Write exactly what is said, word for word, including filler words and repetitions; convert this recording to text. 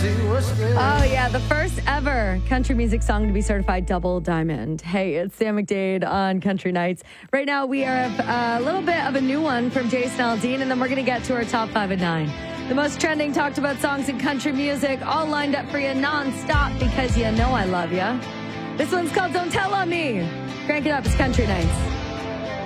Oh, yeah, the first ever country music song to be certified double diamond. Hey, it's Sam McDade on Country Nights. Right now, we have a little bit of a new one from Jason Aldean, and then we're going to get to our top five at nine. The most trending, talked about songs in country music, all lined up for you nonstop because you know I love you. This one's called Don't Tell On Me. Crank it up, it's Country Nights.